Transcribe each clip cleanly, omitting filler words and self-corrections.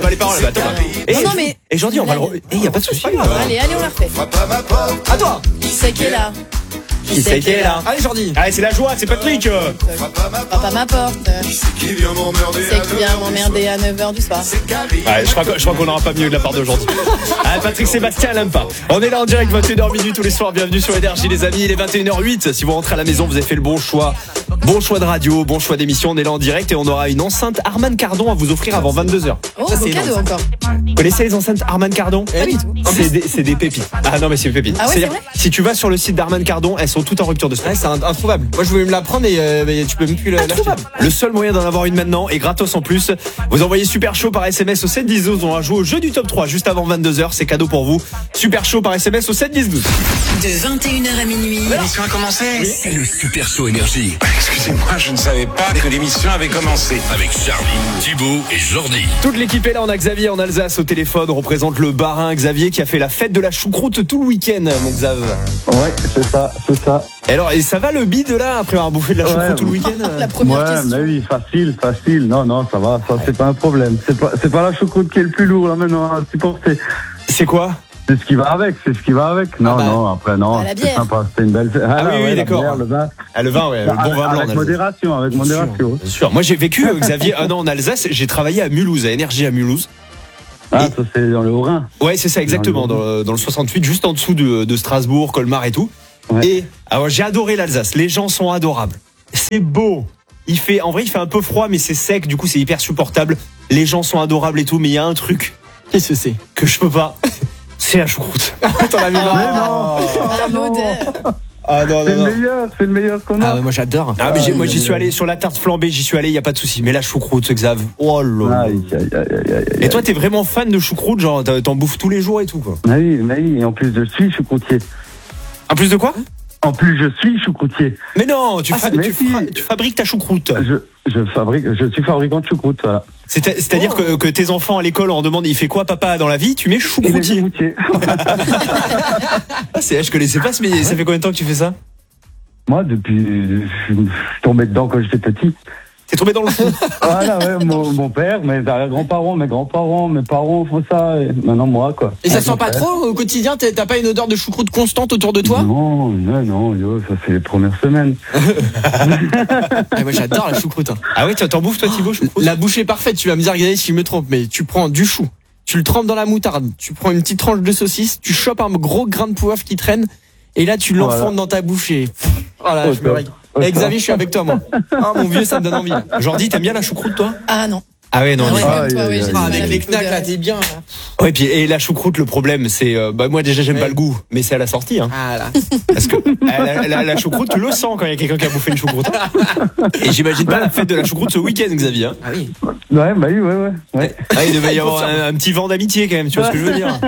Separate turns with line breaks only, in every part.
pas les paroles. Bah, Thomas.
Non, mais.
Et Jordi, on va le. Y a pas de souci.
Allez, on la refait.
À toi.
Qui c'est qui est là?
Qui c'est qui est là?
Allez Jordi.
Allez, c'est la joie, c'est Patrick.
Frappe à ma porte. C'est qui vient m'emmerder à 9h du soir.
Ouais, je crois qu'on n'aura pas mieux de la part d'aujourd'hui. Ah, Patrick Sébastien l'aime pas. On est là en direct 21h tous les soirs. Bienvenue sur Énergie les amis. Il est 21h08. Si vous rentrez à la maison, vous avez fait le bon choix. Bon choix de radio, bon choix d'émission. On est là en direct et on aura une enceinte Harman Kardon à vous offrir avant 22h.
Oh, beau cadeau encore.
Vous connaissez les enceintes Harman Kardon?
Pas du tout.
C'est des pépites. Ah non mais c'est des pépites.
Ah ouais,
C'est-à-dire,
c'est vrai
si tu vas sur le site d'Harman Kardon, elles sont toutes en rupture de stock.
Ouais, c'est introuvable. Moi je voulais me la prendre mais tu peux même plus l'acheter.
Le seul moyen d'en avoir une maintenant et gratos en plus. Vous envoyez Super Chaud par SMS au 7 10 12. On va jouer au jeu du top 3 juste avant 22h. C'est cadeau pour vous. Super Chaud par SMS au 7 10 12.
De 21h à minuit.
L'émission a commencé.
C'est le Super Show Énergie.
Excusez-moi, je ne savais pas que l'émission avait commencé.
Avec Charlie, Thibaut et Jordi.
Toute l'équipe est là. On a Xavier en Alsace au téléphone. On représente le Bas-Rhin. Xavier qui a fait la fête de la choucroute tout le week-end, mon Xav.
Ouais, c'est ça.
Et alors, et ça va le bide là après avoir bouffé de la choucroute tout le week-end?
La première
Ouais,
question.
mais oui, facile. Non, ça va, ça c'est pas un problème. C'est pas la choucroute qui est le plus lourd là maintenant à supporter.
C'est quoi?
C'est ce qui va avec. Non, après non,
la
c'est
bière.
sympa, c'était une belle fête.
Oui,
la
d'accord.
bière, le vin.
Ah, le vin, ouais, le bon vin blanc. en
Avec
Alsace.
modération.
Bien sûr. Moi, j'ai vécu, Xavier, un an en Alsace. J'ai travaillé à Mulhouse, à Énergie à Mulhouse.
Ah, ça c'est dans le Haut-Rhin.
Ouais, c'est ça, exactement. Dans le 68, juste en dessous de Strasbourg, Colmar et tout.
Ouais.
Et alors, j'ai adoré l'Alsace. Les gens sont adorables. C'est beau. En vrai, il fait un peu froid, mais c'est sec. Du coup, c'est hyper supportable. Les gens sont adorables et tout. Mais il y a un truc
Qu'est-ce que c'est?
que je peux pas. C'est la choucroute.
T'en as mis marre.
Ah, l'odeur.
Ah non,
C'est le meilleur qu'on a.
Ah ouais, moi j'adore.
Ah, mais moi, j'y suis allé sur la tarte flambée. J'y suis allé. Il y a pas de souci. Mais la choucroute, Xav. Oh là là.
Aïe.
Et toi, t'es vraiment fan de choucroute, genre t'en bouffes tous les jours et tout, quoi.
Oui, et en plus je suis choucroutier.
En plus de quoi?
En plus je suis choucroutier.
Mais non, tu
si.
fabriques ta choucroute.
Je suis fabricant de choucroute, voilà.
C'est-à-dire que tes enfants à l'école, on demande, il fait quoi papa dans la vie? Tu mets
Et les
choucroutier.
choucroutiers.
Ah, je connaissais pas, mais ça fait combien de temps que tu fais ça?
Moi, depuis, je suis tombé dedans quand j'étais petit.
T'es tombé dans le fond.
Voilà, ouais, mon père, mes grands-parents, mes parents font ça, et maintenant moi, quoi.
Et ça sent pas trop au quotidien? T'as pas une odeur de choucroute constante autour de toi?
Non, ça fait les premières semaines.
Ah, moi j'adore la choucroute.
Ah ouais, t'en bouffes toi Thibaut, choucroute?
La bouche est parfaite, tu vas me dire Xavier si je me trompe, mais tu prends du chou, tu le trempes dans la moutarde, tu prends une petite tranche de saucisse, tu chopes un gros grain de poivre qui traîne, et là tu l'enfondes dans ta bouche et... Voilà, je me régale. Et Xavier, je suis avec toi, moi. Ah, mon vieux, ça me donne envie.
Jordi, t'aimes bien la choucroute, toi?
Ah non.
Ah ouais, non.
Ah ouais,
mais-
comme toi, oui, j'ai du mal
Avec les
avec
knacks là,
l'odeur.
t'es bien.
Ouais, puis et la choucroute, le problème, c'est, moi déjà j'aime pas le goût, mais c'est à la sortie, hein.
Ah là.
Parce que la choucroute, tu le sens quand il y a quelqu'un qui a bouffé une choucroute. Et j'imagine pas la fête de la choucroute ce week-end, Xavier. Hein.
Ah oui.
Ouais, bah oui, ouais.
Ah, il devait y avoir un petit vent d'amitié quand même, tu vois ce que je veux dire.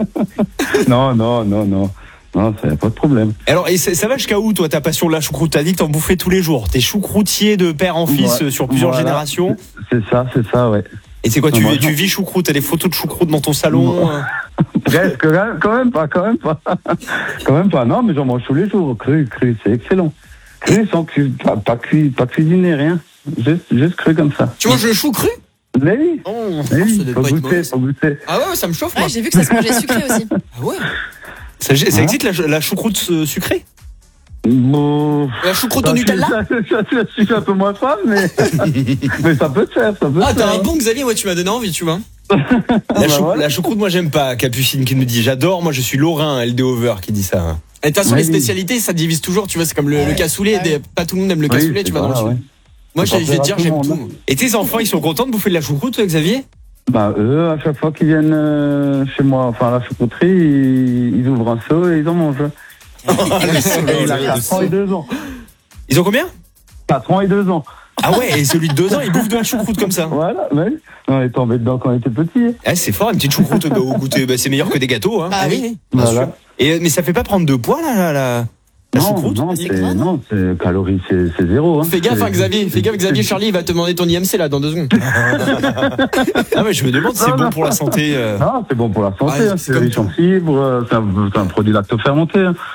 Non, ça y a pas de problème.
Alors, et ça va jusqu'à où, toi, ta passion de la choucroute? T'as dit que t'en bouffais tous les jours. T'es choucroutier de père en fils
Ouais,
sur plusieurs
voilà.
générations.
C'est ça, ouais.
Et c'est quoi, tu
Moi,
vis choucroute? T'as des photos de choucroute dans ton salon?
Presque, quand même pas. Quand même pas, non, mais j'en mange tous les jours. Cru, c'est excellent. Cru sans cuire, pas cuisiné, rien. Juste cru comme ça.
Tu manges le chou cru?
Mais oui,
Oh,
mais oui,
ça doit pas être mauvais, ça.
faut goûter.
Ah ouais, ça me chauffe, moi.
Ouais, j'ai vu que ça se mangeait sucré aussi.
Ah ouais.
Ça existe la choucroute sucrée?
Bon,
La choucroute au Nutella?
je suis un peu moins fan, mais ça peut se faire,
Ah, t'as un bon Xavier, moi tu m'as donné envie, tu vois.
La choucroute, moi j'aime pas. Capucine qui nous dit j'adore, moi je suis Lorrain, LD Over qui dit ça.
Et de toute façon,
Oui.
les spécialités, ça divise toujours, tu vois, c'est comme le cassoulet, pas tout le monde aime le cassoulet, tu vois, dans le sud. Moi, je vais te dire, j'aime tout.
Et tes enfants, ils sont contents de bouffer de la choucroute, toi, Xavier?
Bah, eux, à chaque fois qu'ils viennent chez moi, enfin à la choucrouterie, ils ouvrent un seau et ils en mangent. Il a 4 ans et 2 ans.
Ils ont combien?
4 ans et 2 ans.
Ah ouais, et celui de 2 ans, il bouffe de la choucroute comme ça.
Voilà, oui. On est tombé dedans quand on était petit.
Ah, c'est fort, une petite choucroute au goûter. Bah, c'est meilleur que des gâteaux, hein.
Ah oui.
Bien sûr.
Voilà.
Mais ça fait pas prendre de poids, là, la choucroute?
Non, c'est calories, c'est zéro. Hein.
Fais gaffe, hein, Xavier. Fais gaffe, Xavier. Charlie, il va te demander ton IMC là dans 2 secondes.
Ah ouais, je me demande si c'est bon pour la santé.
Non, c'est bon pour la santé.
Ouais,
hein,
c'est
c'est
comme
riche en fibres. C'est un produit lactofermenté. Hein.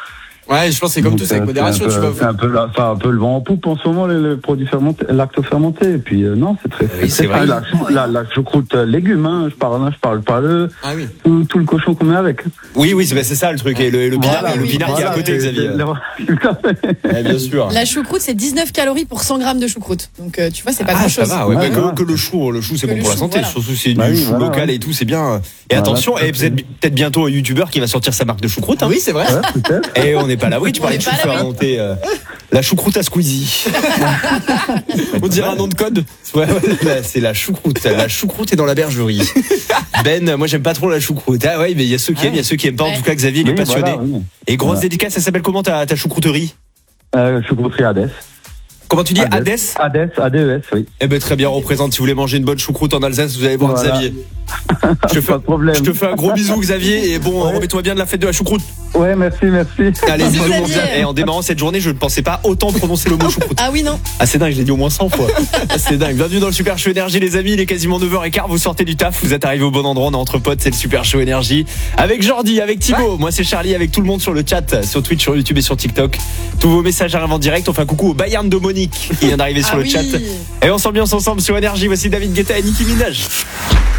Ouais, je pense que c'est comme tout, c'est avec modération.
C'est un peu le vent en poupe en ce moment, les produits fermentés, lacto-fermentés. Et puis, non, c'est très,
oui, c'est vrai.
La choucroute légumes, hein. Je parle pas tout le cochon qu'on met avec.
Oui, c'est ça le truc. Et le pinard qui est à côté, Xavier. Bien sûr.
La choucroute, c'est 19 calories pour 100 grammes de choucroute. Donc, tu vois, c'est pas grand chose.
Ça va, que le chou, c'est bon pour la santé. Surtout si c'est du chou local et tout, c'est bien. Et attention, et vous êtes peut-être bientôt un youtubeur qui va sortir sa marque de choucroute.
Oui, c'est vrai.
Et on n'est pas à l'abri, tu parlais de chou fermenté. La choucroute à Squeezie. On dirait un nom de code. Ouais, c'est la choucroute. La choucroute est dans la bergerie. Ben, moi j'aime pas trop la choucroute. Ah ouais, mais il y a ceux qui aiment, il y a ceux qui aiment pas. En tout cas, Xavier, il est passionné. Et grosse dédicace, ça s'appelle comment ta choucrouterie?
Choucrouterie Hadès.
Comment tu dis? Hadès,
ADES, oui.
Eh ben très bien, représente. Si vous voulez manger une bonne choucroute en Alsace, vous allez voir Xavier. Je te fais un gros bisou, Xavier, et bon, remets-toi bien de la fête de la choucroute.
Ouais, merci.
Allez, bisous, mon Xavier. Et en démarrant cette journée, je ne pensais pas autant prononcer le mot choucroute.
Ah oui, non.
Ah, c'est dingue, je l'ai dit au moins 100 fois. C'est dingue. Bienvenue dans le Super Show Énergie, les amis. Il est quasiment 9h15. Vous sortez du taf, vous êtes arrivés au bon endroit. On est entre potes, c'est le Super Show Énergie. Avec Jordi, avec Thibaut. Moi, c'est Charlie, avec tout le monde sur le chat, sur Twitch, sur YouTube et sur TikTok. Tous vos messages arrivent en direct. On fait un coucou au Bayern de Monique qui vient d'arriver sur le chat. Et on s'ambiance ensemble sur Énergie. Voici David Guetta et Nicki Minaj.